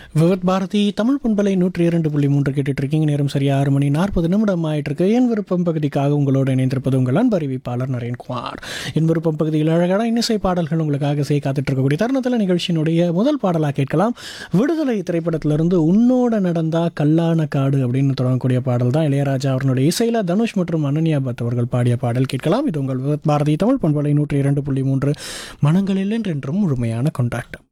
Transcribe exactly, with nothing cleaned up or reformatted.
விவத் பாரதி தமிழ் பண்பலை நூற்றி இரண்டு புள்ளி மூன்று கேட்டுட்டு இருக்கீங்க. நேரம் சரியா ஆறு மணி நாற்பது நிமிடம் ஆயிட்டு இருக்கு. என் விருப்பம் பகுதிக்காக உங்களோடு இணைந்திருப்பது உங்கள் அன்பு அறிவிப்பாளர் நரேன்குமார். என் விருப்பம் பகுதியில் அழகான இன்னிசை பாடல்கள் உங்களுக்காக செய்ய காத்துட்டு இருக்கக்கூடிய தருணத்தில் நிகழ்ச்சியினுடைய முதல் பாடலாக கேட்கலாம். விடுதலை திரைப்படத்திலிருந்து உன்னோட நடந்தா கல்லான காடு அப்படின்னு தொடங்கக்கூடிய பாடல் தான். இளையராஜா அவர்களுடைய இசையில தனுஷ் மற்றும் அனன்யா பத் அவர்கள் பாடிய பாடல் கேட்கலாம். இது உங்கள் விவத் பாரதி தமிழ் பண்பலை நூற்றி இரண்டு புள்ளி மூன்று மனங்களில் என்றென்றும் முழுமையான கொண்டாட்டம்.